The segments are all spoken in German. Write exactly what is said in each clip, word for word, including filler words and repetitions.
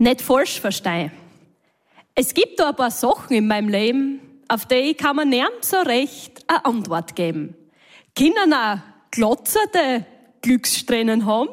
Nicht falsch verstehen. Es gibt da ein paar Sachen in meinem Leben, auf die kann man nicht so recht eine Antwort geben. Können auch glotzende Glückssträhnen haben?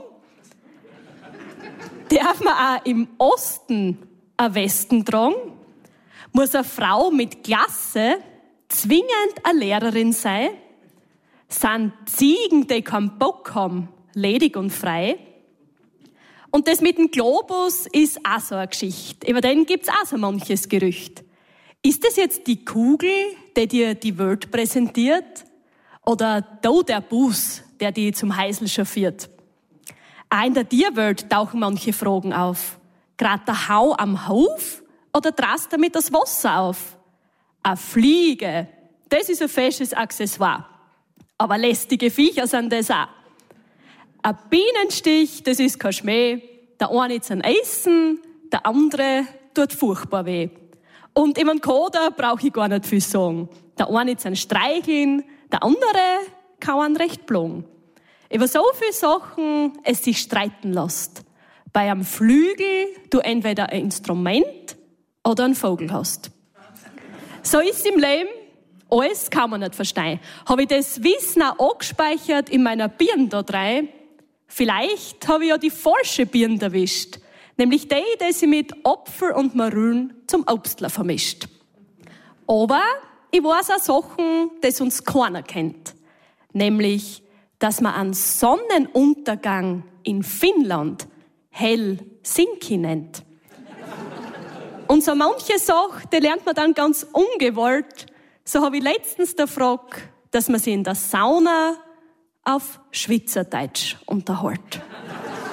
Darf man auch im Osten einen Westen tragen? Muss eine Frau mit Klasse zwingend eine Lehrerin sein? Sind Ziegen, die keinen Bock haben, ledig und frei? Und das mit dem Globus ist auch so eine Geschichte. Über den gibt's auch so manches Gerücht. Ist das jetzt die Kugel, die dir die Welt präsentiert? Oder da der Bus, der die zum Heisel chauffiert? Auch in der Tierwelt tauchen manche Fragen auf. Grad der Hau am Hof oder drast damit das Wasser auf? Eine Fliege, das ist ein fesches Accessoire. Aber lästige Viecher sind das auch. Ein Bienenstich, das ist kein Schmäh. Der eine zum Essen, der andere tut furchtbar weh. Und im Koda brauche ich gar nicht viel sagen. Der eine zum Streicheln, der andere kann einen recht blogen. Über so viele Sachen es sich streiten lässt. Bei einem Flügel du entweder ein Instrument oder einen Vogel hast. So ist es im Leben. Alles kann man nicht verstehen. Habe ich das Wissen auch angespeichert in meiner Birne da drei? Vielleicht habe ich ja die falsche Birne erwischt. Nämlich die, die sie mit Apfel und Marillen zum Obstler vermischt. Aber ich weiß auch Sachen, die uns keiner kennt. Nämlich, dass man einen Sonnenuntergang in Finnland Helsinki nennt. Und so manche Sache, die lernt man dann ganz ungewollt. So habe ich letztens der Frage, dass man sich in der Sauna auf Schweizerdeutsch unterhält.